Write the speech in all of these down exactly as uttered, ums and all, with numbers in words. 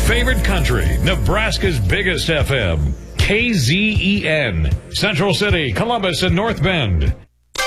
favorite country, Nebraska's biggest F M, K Z E N, Central City, Columbus, and North Bend. A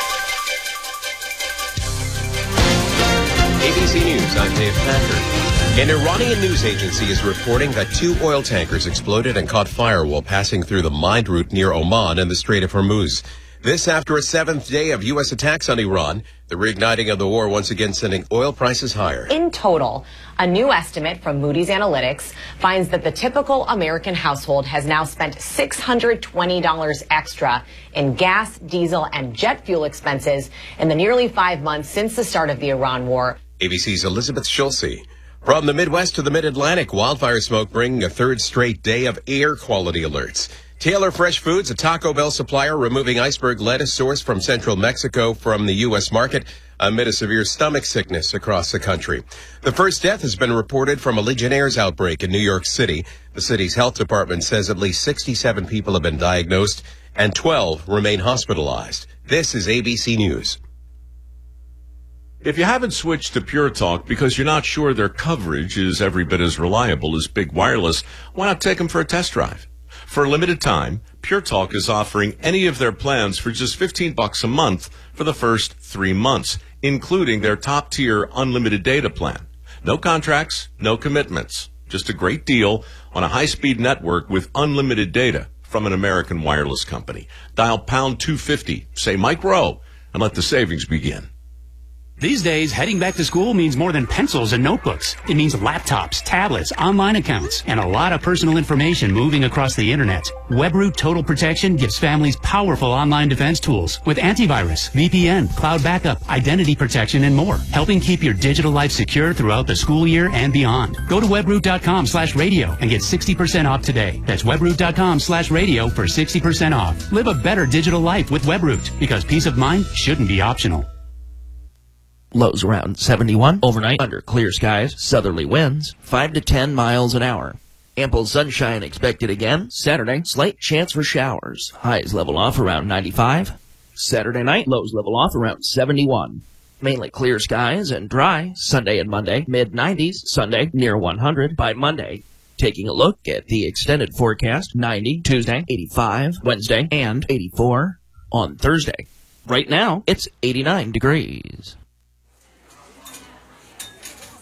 B C News, I'm Dave Packer. An Iranian news agency is reporting that two oil tankers exploded and caught fire while passing through the mined route near Oman and the Strait of Hormuz. This after a seventh day of U S attacks on Iran, the reigniting of the war once again sending oil prices higher. In total, a new estimate from Moody's Analytics finds that the typical American household has now spent six hundred twenty dollars extra in gas, diesel, and jet fuel expenses in the nearly five months since the start of the Iran war. A B C's Elizabeth Schulze. From the Midwest to the Mid-Atlantic, wildfire smoke bringing a third straight day of air quality alerts. Taylor Fresh Foods, a Taco Bell supplier, removing iceberg lettuce sourced from central Mexico from the U S market amid a severe stomach sickness across the country. The first death has been reported from a Legionnaire's outbreak in New York City. The city's health department says at least sixty-seven people have been diagnosed and twelve remain hospitalized. This is A B C News. If you haven't switched to Pure Talk because you're not sure their coverage is every bit as reliable as Big Wireless, why not take them for a test drive? For a limited time, Pure Talk is offering any of their plans for just fifteen bucks a month for the first three months, including their top-tier unlimited data plan. No contracts, no commitments. Just a great deal on a high-speed network with unlimited data from an American wireless company. Dial pound two fifty, say Mike Rowe, and let the savings begin. These days, heading back to school means more than pencils and notebooks. It means laptops, tablets, online accounts, and a lot of personal information moving across the internet. WebRoot Total Protection gives families powerful online defense tools with antivirus, V P N, cloud backup, identity protection, and more, helping keep your digital life secure throughout the school year and beyond. Go to webroot.com slash radio and get sixty percent off today. That's webroot.com slash radio for sixty percent off. Live a better digital life with WebRoot, because peace of mind shouldn't be optional. Lows around seventy-one. Overnight, under clear skies, southerly winds, five to ten miles an hour. Ample sunshine expected again. Saturday, slight chance for showers. Highs level off around ninety-five. Saturday night, lows level off around seventy-one. Mainly clear skies and dry. Sunday and Monday, mid nineties. Sunday, near one hundred by Monday. Taking a look at the extended forecast, ninety Tuesday, eighty-five Wednesday, and eighty-four on Thursday. Right now, it's eighty-nine degrees.